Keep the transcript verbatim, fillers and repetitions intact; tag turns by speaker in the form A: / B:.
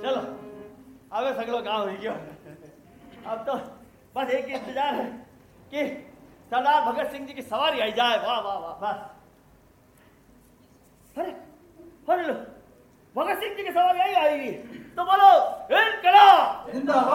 A: चलो अबे सगलो काम हो गया। अब तो बस एक ही इंतजार है कि सरदार भगत सिंह जी की सवारी आई जाए। वाह वाह वाह बस। अरे अरे लो भगत सिंह जी की सवारी आई आएगी तो बोलो इनकलाब जिंदाबाद।